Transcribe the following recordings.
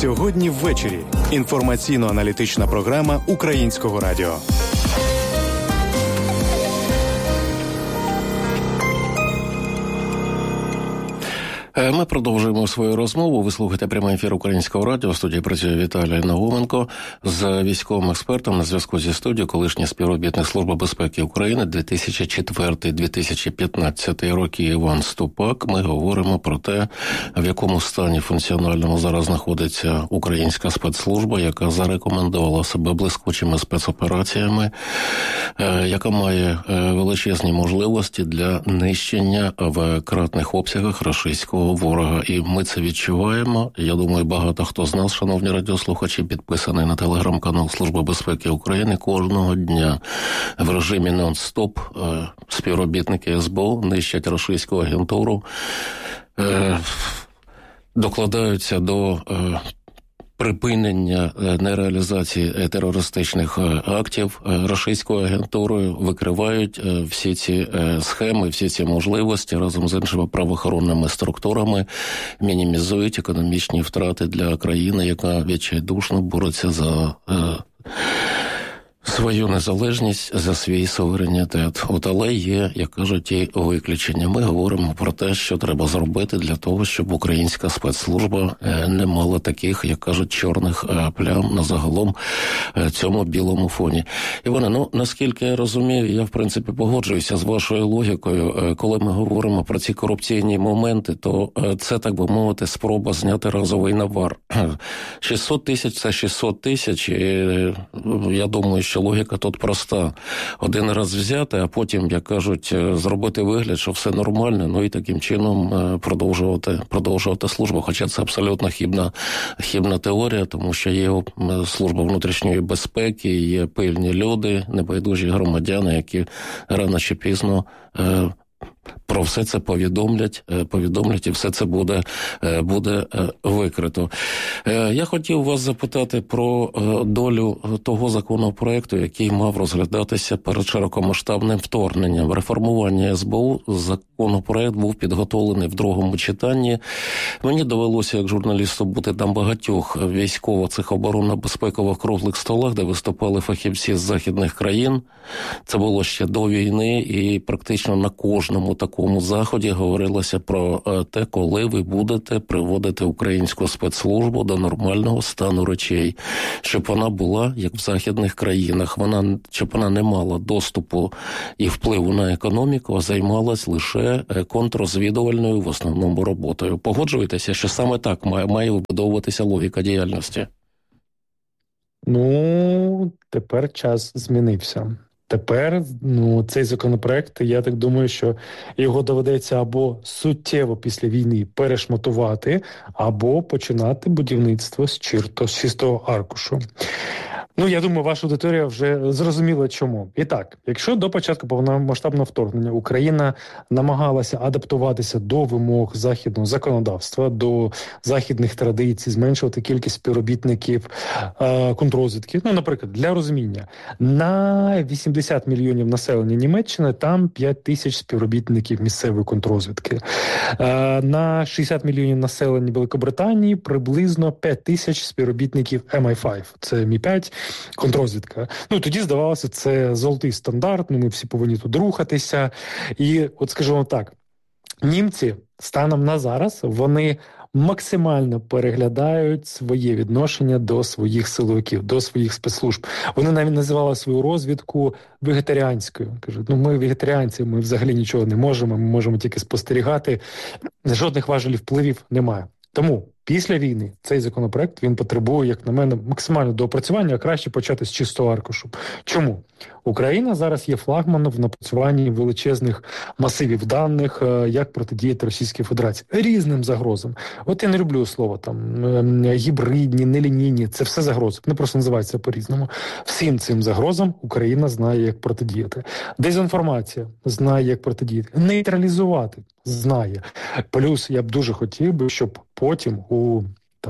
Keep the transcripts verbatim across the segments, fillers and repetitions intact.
Сьогодні ввечері. Інформаційно-аналітична програма Українського радіо. Ми продовжуємо свою розмову. Ви слухаєте прямий ефір Українського радіо. В студії працює Віталій Науменко з військовим експертом на зв'язку зі студією, колишній співробітник Служби безпеки України дві тисячі четвертий - дві тисячі п'ятнадцятий роки Іван Ступак. Ми говоримо про те, в якому стані функціональному зараз знаходиться українська спецслужба, яка зарекомендувала себе блискучими спецопераціями, яка має величезні можливості для нищення в кратних обсягах російського ворога. І ми це відчуваємо. Я думаю, багато хто з нас, шановні радіослухачі, підписаний на телеграм-канал Служби безпеки України, кожного дня в режимі нон-стоп співробітники ес бе у нищать російську агентуру, докладаються до припинення нереалізації терористичних актів російською агентурою, викривають всі ці схеми, всі ці можливості разом з іншими правоохоронними структурами, мінімізують економічні втрати для країни, яка відчайдушно бореться за свою незалежність, за свій суверенітет. От, але є, як кажуть, і виключення. Ми говоримо про те, що треба зробити для того, щоб українська спецслужба не мала таких, як кажуть, чорних плям на загалом цьому білому фоні. Іване, ну, наскільки я розумію, я, в принципі, погоджуюся з вашою логікою. Коли ми говоримо про ці корупційні моменти, то це, так би мовити, спроба зняти разовий навар. шістсот тисяч – це шістсот тисяч, і я думаю, що логіка тут проста. Один раз взяти, а потім, як кажуть, зробити вигляд, що все нормально, ну і таким чином продовжувати, продовжувати службу. Хоча це абсолютно хибна, хибна теорія, тому що є служба внутрішньої безпеки, є пильні люди, небайдужі громадяни, які рано чи пізно про все це повідомлять, повідомлять, і все це буде, буде викрито. Я хотів вас запитати про долю того законопроекту, який мав розглядатися перед широкомасштабним вторгненням. Реформування ес бе у, законопроект був підготовлений в другому читанні. Мені довелося, як журналісту, бути на багатьох військово цих оборонно-безпекових круглих столах, де виступали фахівці з західних країн. Це було ще до війни, і практично на кожному такому заході говорилося про те, коли ви будете приводити українську спецслужбу до нормального стану речей, щоб вона була, як в західних країнах, вона, щоб вона не мала доступу і впливу на економіку, а займалась лише контррозвідувальною в основному роботою. Погоджуєтеся, що саме так має, має вибудовуватися логіка діяльності? Ну, тепер час змінився. Тепер, ну, цей законопроект, я так думаю, що його доведеться або суттєво після війни перешматувати, або починати будівництво з чистого аркушу. Ну, я думаю, ваша аудиторія вже зрозуміла чому. І так, якщо до початку повномасштабного вторгнення Україна намагалася адаптуватися до вимог західного законодавства, до західних традицій, зменшувати кількість співробітників е- контррозвідки, ну, наприклад, для розуміння, на вісімдесят мільйонів населення Німеччини там п'ять тисяч співробітників місцевої контррозвідки. Е- на шістдесят мільйонів населення Великобританії приблизно п'ять тисяч співробітників ем ай п'ять, це ем ай п'ять, контррозвідка. Ну, тоді, здавалося, це золотий стандарт, ну, ми всі повинні тут рухатися. І, от скажімо так, німці станом на зараз, вони максимально переглядають своє відношення до своїх силовиків, до своїх спецслужб. Вони навіть називали свою розвідку вегетаріанською. Кажуть, ну ми вегетаріанці, ми взагалі нічого не можемо, ми можемо тільки спостерігати. Жодних важелів впливів немає. Тому після війни цей законопроект, він потребує, як на мене, максимального доопрацювання, а краще почати з чистого аркушу. Чому? Україна зараз є флагманом в напрацюванні величезних масивів даних, як протидіяти Російській Федерації. Різним загрозам. От я не люблю слово там гібридні, нелінійні, це все загрози. Вони просто називаються по-різному. Всім цим загрозам Україна знає, як протидіяти. Дезінформація знає, як протидіяти. Нейтралізувати знає. Плюс я б дуже хотів би, щоб потім у там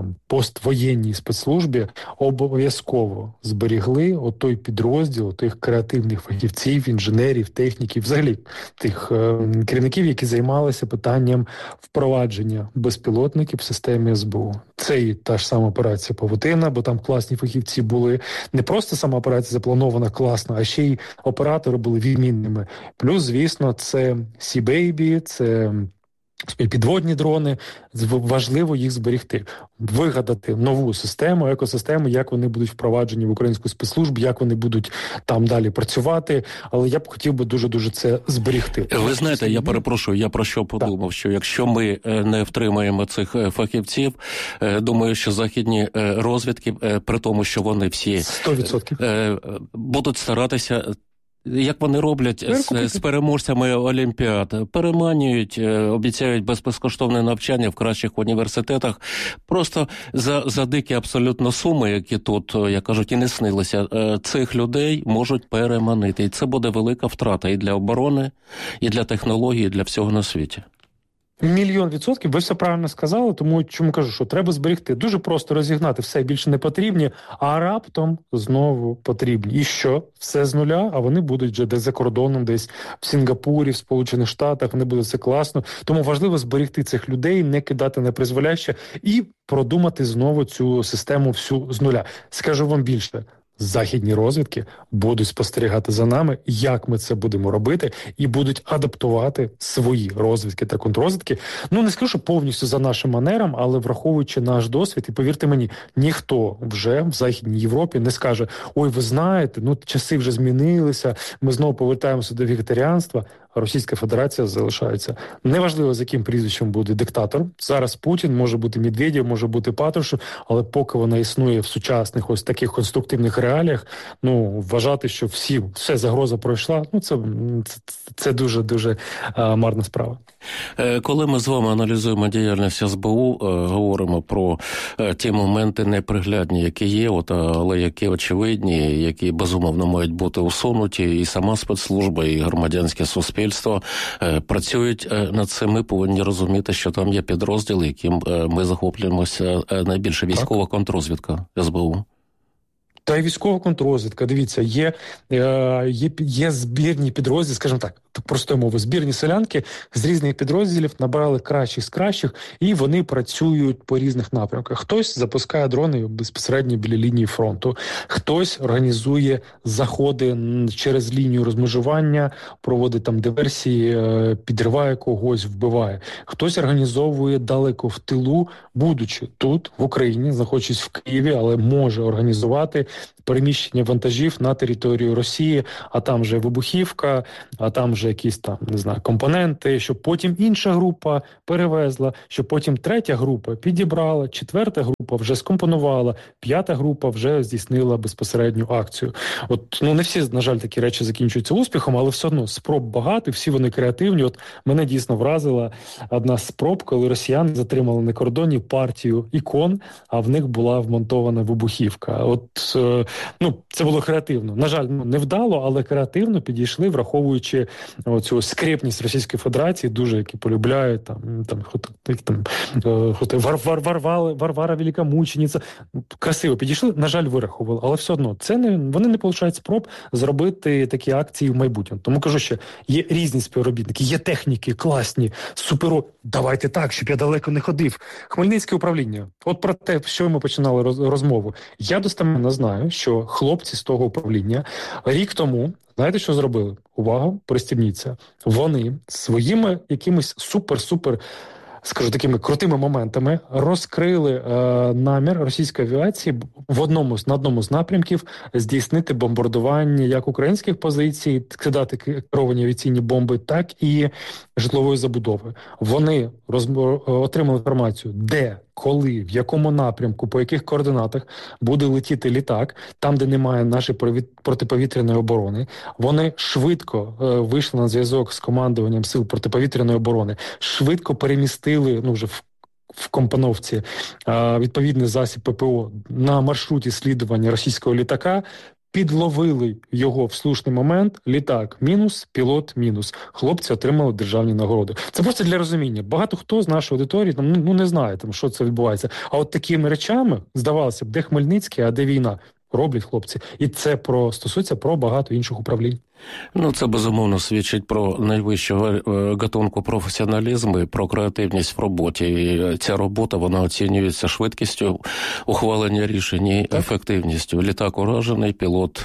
там поствоєнній спецслужбі обов'язково зберігли отой підрозділ тих креативних фахівців, інженерів, техніків, взагалі тих е, керівників, які займалися питанням впровадження безпілотників в системі ес бе у. Це і та ж сама операція «Павутина», бо там класні фахівці були. Не просто сама операція запланована класно, а ще й оператори були відмінними. Плюс, звісно, це Sea Baby, це підводні дрони. Важливо їх зберегти. Вигадати нову систему, екосистему, як вони будуть впроваджені в українську спецслужбу, як вони будуть там далі працювати. Але я б хотів би дуже-дуже це зберегти. Ви знаєте, я перепрошую, я про що подумав, так. Що якщо ми не втримаємо цих фахівців, думаю, що західні розвідки, при тому, що вони всі сто відсотків будуть старатися, як вони роблять з, з переможцями Олімпіад, переманюють, обіцяють безкоштовне навчання в кращих університетах, просто за, за дикі абсолютно суми, які тут, як кажуть, і не снилися, цих людей можуть переманити. І це буде велика втрата і для оборони, і для технологій, і для всього на світі. Мільйон відсотків, ви все правильно сказали, тому чому кажу, що треба зберегти. Дуже просто розігнати, все більше не потрібні, а раптом знову потрібні. І що? Все з нуля, а вони будуть вже десь за кордоном, десь в Сінгапурі, в Сполучених Штатах, вони будуть все класно. Тому важливо зберегти цих людей, не кидати на призволяще і продумати знову цю систему всю з нуля. Скажу вам більше. Західні розвідки будуть спостерігати за нами, як ми це будемо робити, і будуть адаптувати свої розвідки та контррозвідки. Ну, не скажу, що повністю за нашим манером, але враховуючи наш досвід, і повірте мені, ніхто вже в Західній Європі не скаже, ой, ви знаєте, ну часи вже змінилися, ми знову повертаємося до вегетаріанства. Російська Федерація залишається. Неважливо, з яким прізвищем буде диктатор. Зараз Путін, може бути Медведєв, може бути Патрушев, але поки вона існує в сучасних ось таких конструктивних реаліях, ну, вважати, що всі, все, загроза пройшла, ну, це, це, це дуже-дуже а, марна справа. Коли ми з вами аналізуємо діяльність ес бе у, говоримо про ті моменти неприглядні, які є, от, але які очевидні, які, безумовно, мають бути усунуті, і сама спецслужба, і громадянське суспільство працюють над цим. Ми повинні розуміти, що там є підрозділи, яким ми захоплюємося найбільше. Військова контррозвідка ес бе у. Та й військова контррозвідка, дивіться, є, є, є збірні підрозділи, скажімо так, простою мовою, збірні селянки з різних підрозділів набрали кращих з кращих, і вони працюють по різних напрямках. Хтось запускає дрони безпосередньо біля лінії фронту, хтось організує заходи через лінію розмежування, проводить там диверсії, підриває когось, вбиває. Хтось організовує далеко в тилу, будучи тут, в Україні, знаходячись в Києві, але може організувати переміщення вантажів на територію Росії, а там вже вибухівка, а там вже якісь там, не знаю, компоненти, щоб потім інша група перевезла, щоб потім третя група підібрала, четверта група вже скомпонувала, п'ята група вже здійснила безпосередню акцію. От, ну, не всі, на жаль, такі речі закінчуються успіхом, але все одно спроб багато, всі вони креативні. От мене дійсно вразила одна з спроб, коли росіяни затримали на кордоні партію ікон, а в них була вмонтована вибухівка. От, ну, це було креативно. На жаль, ну, не вдало, але креативно підійшли, враховуючи оцю скрепність Російської Федерації, дуже, які полюбляють, там, там, там Вар, Вар, Вар, Варвара Великомучениця. Красиво підійшли, на жаль, вирахували, але все одно, це не, вони не получають спроб зробити такі акції в майбутньому. Тому кажу, що є різні співробітники, є техніки класні, суперо, давайте так, щоб я далеко не ходив. Хмельницьке управління. От про те, що ми починали роз, розмову. Я достеменно знаю, що хлопці з того управління рік тому, знаєте, що зробили? Увага, пристібніться. Вони своїми якимись супер-супер, скажу, такими крутими моментами розкрили е, намір російської авіації в одному на одному з напрямків здійснити бомбардування як українських позицій, кидати керовані авіаційні бомби, так і житлової забудови. Вони роз, отримали інформацію, де, коли, в якому напрямку, по яких координатах буде летіти літак, там, де немає нашої протиповітряної оборони. Вони швидко е, вийшли на зв'язок з командуванням сил протиповітряної оборони, швидко перемістили, ну вже в в компоновці е, відповідний засіб ППО на маршруті слідування російського літака, підловили його в слушний момент, літак мінус, пілот мінус. Хлопці отримали державні нагороди. Це просто для розуміння. Багато хто з нашої аудиторії там, ну, не знає, там, що це відбувається. А от такими речами, здавалося б, де Хмельницький, а де війна? Роблять хлопці. І це про стосується про багато інших управлінь. Ну, це, безумовно, свідчить про найвищого гатунку професіоналізму і про креативність в роботі. І ця робота, вона оцінюється швидкістю ухвалення рішень і ефективністю. Літак уражений, пілот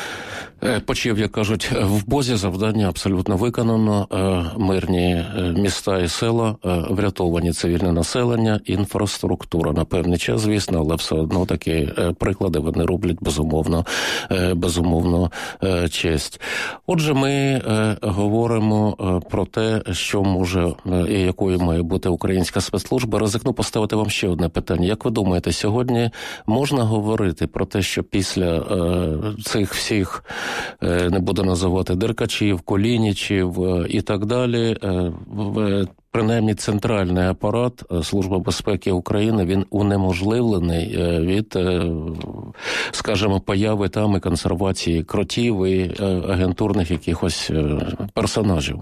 почив, як кажуть, в бозі, завдання абсолютно виконано, мирні міста і села, врятовані цивільне населення, інфраструктура. На певний час, звісно, але все одно такі приклади вони роблять, безумовно, безумовно, честь. Отже, ми говоримо про те, що може і якою має бути українська спецслужба. Ризикну поставити вам ще одне питання. Як ви думаєте, сьогодні можна говорити про те, що після цих всіх, не буду називати деркачів, колінічів і так далі, принаймні центральний апарат Служби безпеки України, він унеможливлений від, скажімо, появи там і консервації кротів і агентурних якихось персонажів?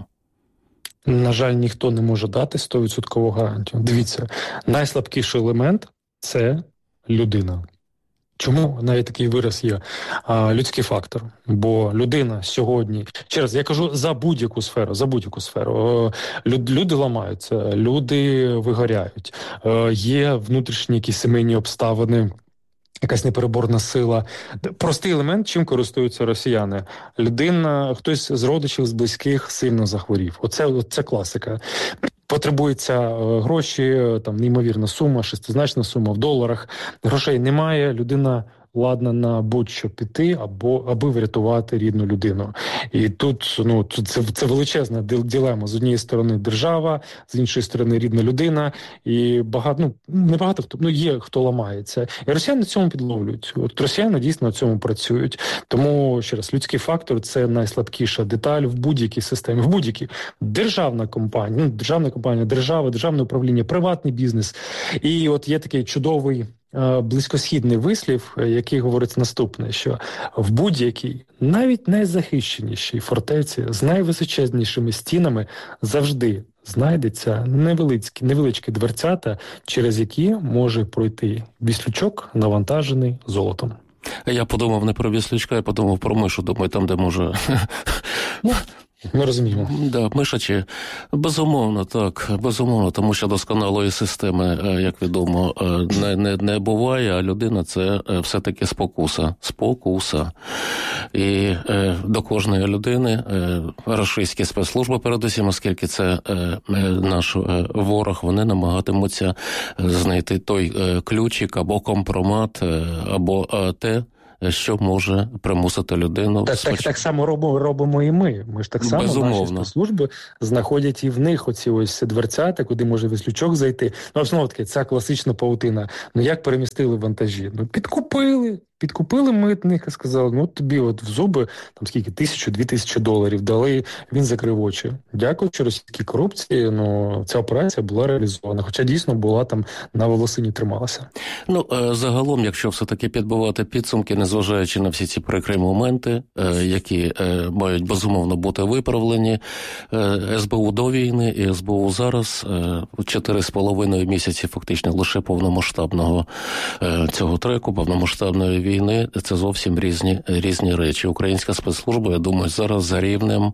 На жаль, ніхто не може дати сто відсотків гарантію. Дивіться, найслабкіший елемент – це людина. Чому навіть такий вираз є? А, людський фактор. Бо людина сьогодні, ще раз, я кажу за будь-яку сферу, за будь-яку сферу. Люд, люди ламаються, люди вигоряють. Е, є внутрішні якісь сімейні обставини, якась непереборна сила. Простий елемент, чим користуються росіяни. Людина, хтось з родичів, з близьких сильно захворів. Оце, оце класика. Потребуються гроші, там неймовірна сума, шестизначна сума в доларах. Грошей немає, людина ладна на будь-що піти, або аби врятувати рідну людину. І тут, ну, тут це, це величезна дилема. З однієї сторони держава, з іншої сторони рідна людина. І багато, ну, не багато хто, ну, є хто ламається. І росіяни на цьому підловлюють. От росіяни дійсно на цьому працюють. Тому, ще раз, людський фактор – це найслабкіша деталь в будь-якій системі. В будь-якій. Державна компанія, ну, державна компанія, держава, державне управління, приватний бізнес. І от є такий чудовий близькосхідний вислів, який говорить наступне, що в будь-якій, навіть найзахищенішій фортеці з найвисочезнішими стінами завжди знайдеться невеличкі, невеличкі дверцята, через які може пройти віслючок, навантажений золотом. Я подумав не про віслючка, я подумав про мишу, думаю, там, де може... Ми розуміємо. Да, мишачі. Безумовно, так. Безумовно, тому що досконалої системи, як відомо, не, не, не буває, а людина – це все-таки спокуса. Спокуса. І е, до кожної людини е, російські спецслужби, передусім, оскільки це е, наш е, ворог, вони намагатимуться знайти той е, ключик або компромат, е, або е, те, що може примусити людину... Так, так, так само робимо, робимо і ми. Ми ж так само, безумовно, наші служби знаходять і в них оці ось дверцята, куди може віслючок зайти. Ну, знову таки, ця класична паутина. Ну, як перемістили вантажі? Ну, підкупили. Підкупили митних і сказали, ну, тобі от в зуби, там скільки, тисячу, дві тисячі доларів дали, він закрив очі. Дякуючи російській корупції, ну, ця операція була реалізована, хоча дійсно була там на волосині трималася. Ну, загалом, якщо все-таки підбивати підсумки, незважаючи на всі ці прикрі моменти, які мають, безумовно, бути виправлені, ес бе у до війни і ес бе у зараз, чотири з половиною місяці фактично лише повномасштабного цього треку, повномасштабної війни, це зовсім різні, різні речі. Українська спецслужба, я думаю, зараз за рівнем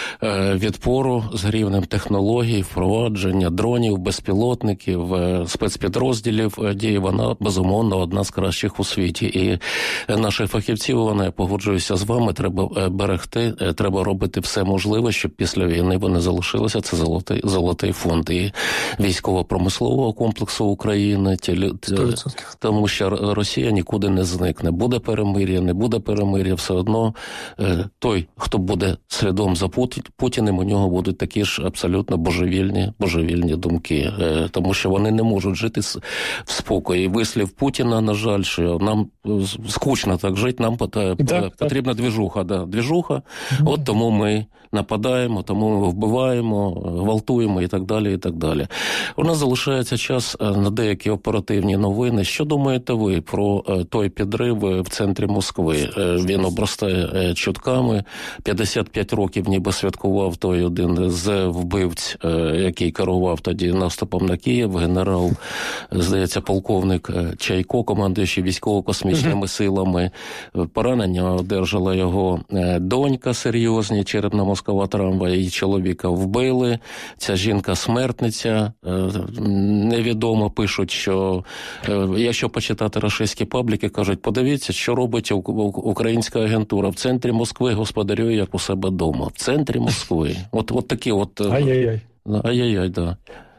е, відпору, за рівнем технологій, впровадження дронів, безпілотників, е, спецпідрозділів е, діє, вона, безумовно, одна з кращих у світі. І наші фахівці, вона, я погоджуюся з вами, треба берегти, е, треба робити все можливе, щоб після війни вони залишилися. Це золотий, золотий фонд і військово-промислового комплексу України, ті, ті, тому що Росія нікуди не зникне. Не буде перемир'я, не буде перемир'я, все одно е, той, хто буде слідом за Путіним, у нього будуть такі ж абсолютно божевільні, божевільні думки. Е, тому що вони не можуть жити в спокої. Вислів Путіна, на жаль, що нам скучно так жити, нам так, потрібна так. двіжуха. Да, двіжуха. Mm-hmm. От тому ми нападаємо, тому ми вбиваємо, гвалтуємо і так далі, і так далі. У нас залишається час на деякі оперативні новини. Що думаєте ви про той підрив, підрив в центрі Москви. Він обростає чутками. п'ятдесят п'ять років ніби святкував той один з вбивць, який керував тоді наступом на Київ, генерал, здається, полковник Чайко, командуючий військово-космічними силами. Поранення одержала його донька серйозні, черепно-мозкова травма, її чоловіка вбили. Ця жінка-смертниця, невідомо, пишуть, що якщо почитати російські пабліки, кажуть, подивіться, що робить українська агентура. В центрі Москви господарює, як у себе вдома. В центрі Москви. От, от такі от... Ай-яй-яй. Ай-яй-яй, да.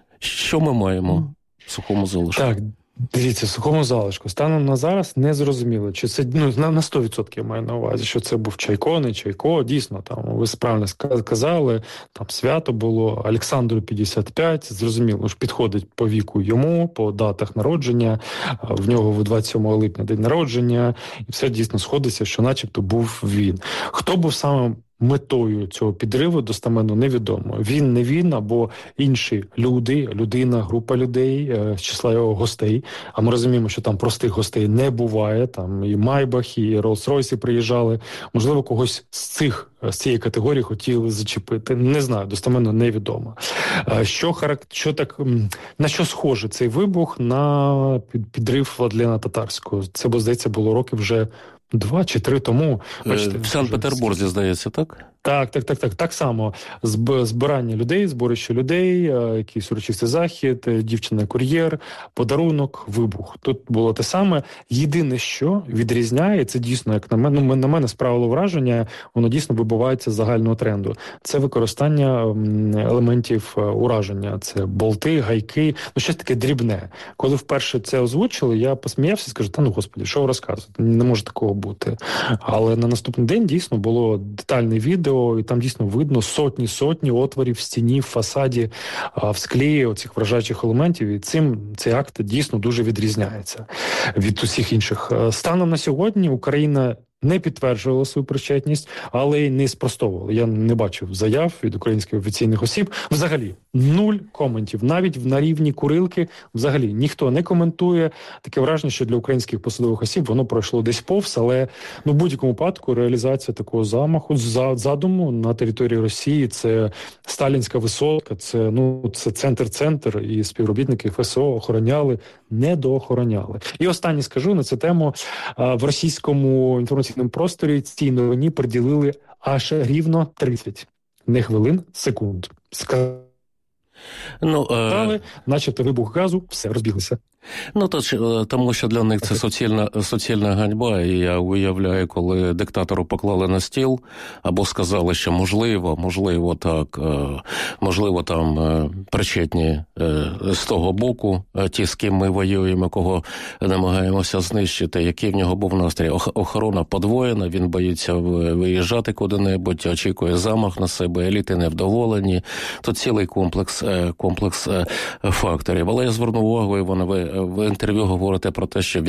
Що ми маємо в сухому залишку? Так, дивіться, в сухому залишку. Станом на зараз не зрозуміло, чи це, ну, на, на сто відсотків маю на увазі, що це був Чайко, не Чайко. Дійсно, там, ви правильно сказали, там свято було, Олександру п'ятдесят п'ять, зрозуміло, ж підходить по віку йому, по датах народження, в нього двадцять сьомого липня день народження, і все дійсно сходиться, що начебто був він. Хто був саме метою цього підриву, достеменно невідомо. Він, не він, або інші люди, людина, група людей, з числа його гостей. А ми розуміємо, що там простих гостей не буває. Там і Майбах, і Роллс-Ройси приїжджали. Можливо, когось з цих, з цієї категорії хотіли зачепити. Не знаю, достеменно невідомо. Що, характер... що так... На що схоже цей вибух? На підрив Владлена Татарського. Це, бо, здається, було років вже два чи три тому. Бачите, в Санкт-Петербурзі, здається, так? Так, так, так, так. Так само збирання людей, зборище людей, якийсь урочистий захід, дівчина-кур'єр, подарунок, вибух. Тут було те саме. Єдине, що відрізняє, це дійсно, як на мене, ну, на мене справило враження, воно дійсно вибивається з загального тренду. Це використання елементів ураження. Це болти, гайки, ну щось таке дрібне. Коли вперше це озвучили, я посміявся і скажу, та ну господи, що ви розказуєте? Не може такого бути. Але на наступний день дійсно було детальне відео, і там дійсно видно сотні-сотні отворів в стіні, в фасаді, в склі оцих вражаючих елементів. І цим цей акт дійсно дуже відрізняється від усіх інших. Станом на сьогодні Україна не підтверджувала свою причетність, але й не спростовувала. Я не бачив заяв від українських офіційних осіб. Взагалі, нуль коментів. Навіть на рівні курилки взагалі ніхто не коментує. Таке враження, що для українських посадових осіб воно пройшло десь повз, але ну, в будь-якому випадку реалізація такого замаху, задуму на території Росії, це сталінська висотка, це, ну, це центр-центр, і співробітники еф ес о охороняли, недоохороняли. І останнє скажу на цю тему. В російському інформаційному просторі цій новині приділили аж рівно тридцять. Не хвилин, секунд. Ну, Сказали, е... начебто вибух газу, все, розбіглися. Ну, то, тому що для них це суцільна, суцільна ганьба, і я уявляю, коли диктатору поклали на стіл, або сказали, що можливо, можливо так, можливо там причетні з того боку, ті, з ким ми воюємо, кого намагаємося знищити, який в нього був настрій. Охорона подвоєна, він боїться виїжджати куди-небудь, очікує замах на себе, еліти невдоволені. Тут цілий комплекс, комплекс факторів. Але я звернув увагу, Іване, ви в інтерв'ю говорите про те, що від